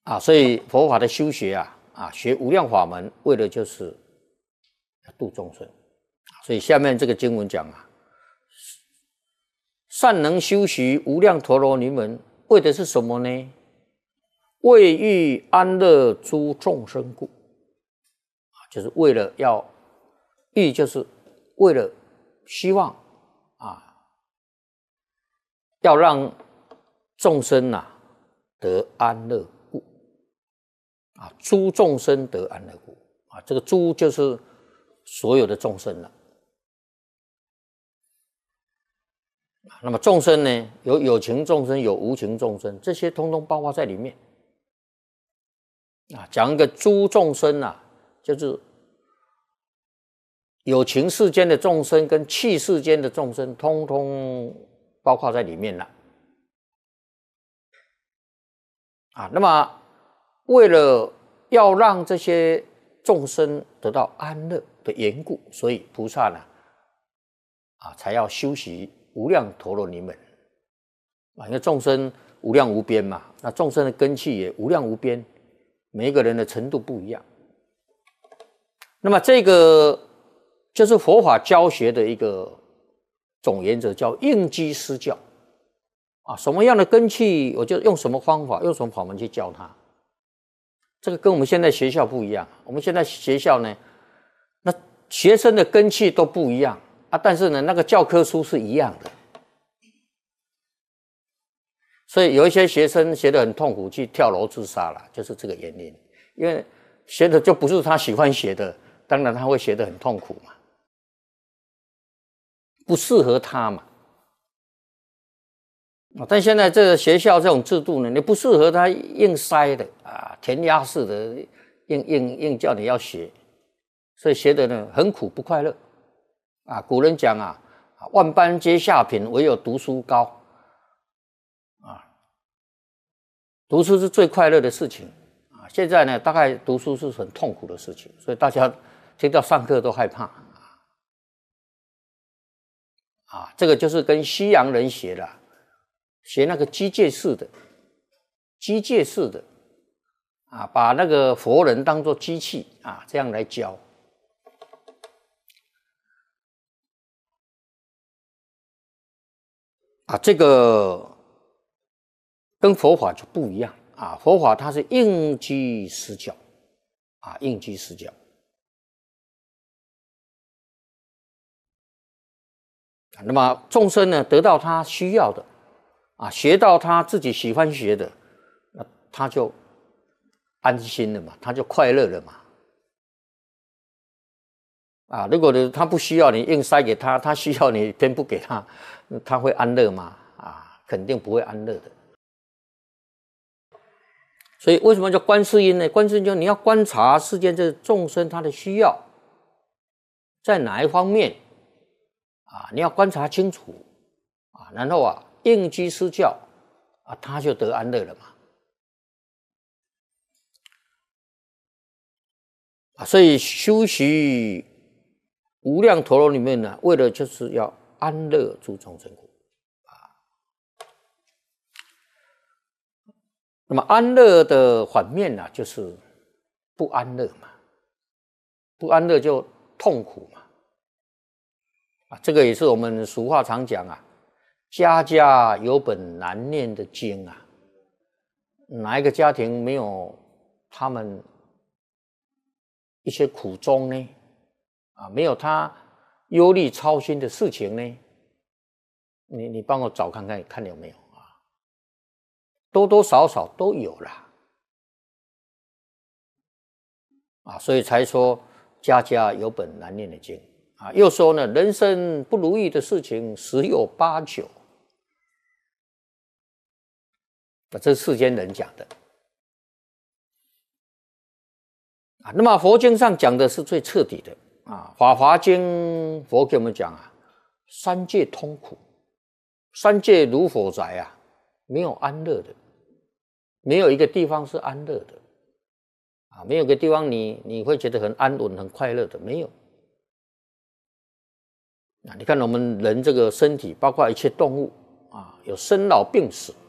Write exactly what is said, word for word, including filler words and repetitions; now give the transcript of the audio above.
啊，所以佛法的修学啊，啊，学无量法门，为的就是要度众生。所以下面这个经文讲啊，善能修习无量陀罗尼门，为的是什么呢？为欲安乐诸众生故，就是为了要欲，就是为了希望啊，要让众生啊得安乐故啊，诸众生得安乐故啊，这个诸就是所有的众生了。那么众生呢，有有情众生，有无情众生，这些通通包括在里面啊。讲一个诸众生啊，就是有情世间的众生跟器世间的众生，通通包括在里面了啊。那么为了要让这些众生得到安乐的缘故，所以菩萨呢啊，才要修习无量陀罗尼门啊，因为众生无量无边嘛，那众生的根器也无量无边，每一个人的程度不一样。那么这个就是佛法教学的一个总原则，叫应机施教啊。什么样的根器，我就用什么方法，用什么法门去教他。这个跟我们现在学校不一样。我们现在学校呢，那学生的根器都不一样。啊，但是呢，那个教科书是一样的，所以有一些学生学得很痛苦，去跳楼自杀了，就是这个原因。因为学的就不是他喜欢学的，当然他会学得很痛苦嘛，不适合他嘛。但现在这个学校这种制度呢，你不适合他，硬塞的啊，填鸭式的，硬硬硬叫你要学，所以学的呢很苦，不快乐。啊，古人讲啊，万般皆下品，唯有读书高。啊，读书是最快乐的事情啊。现在呢，大概读书是很痛苦的事情，所以大家听到上课都害怕。啊，这个就是跟西洋人学的，学那个机械式的，机械式的啊，把那个佛人当作机器啊，这样来教。啊，这个跟佛法就不一样啊！佛法它是应机施教啊，应机施教。那么众生呢，得到他需要的啊，学到他自己喜欢学的，那他就安心了嘛，他就快乐了嘛。啊，如果他不需要你硬塞给他，他需要你偏不给他，他会安乐吗？啊，肯定不会安乐的。所以为什么叫观世音呢？观世音就你要观察世间这众生他的需要在哪一方面啊，你要观察清楚啊，然后啊应机施教啊，他就得安乐了嘛。啊，所以修习无量陀罗里面呢，为了就是要安乐诸众生故啊。那么安乐的反面呢，就是不安乐嘛，不安乐就痛苦嘛。啊，这个也是我们俗话常讲啊，家家有本难念的经啊。哪一个家庭没有他们一些苦衷呢？啊，没有他忧虑操心的事情呢？你你帮我找看看，看有没有啊？多多少少都有啦。啊，所以才说家家有本难念的经啊。又说呢，人生不如意的事情十有八九。啊，这是世间人讲的。啊，那么佛经上讲的是最彻底的啊，《法华经》佛给我们讲啊，三界通苦，三界如火宅啊，没有安乐的，没有一个地方是安乐的啊，没有个地方你你会觉得很安稳、很快乐的，没有。啊，你看我们人这个身体，包括一切动物啊，有生老病死。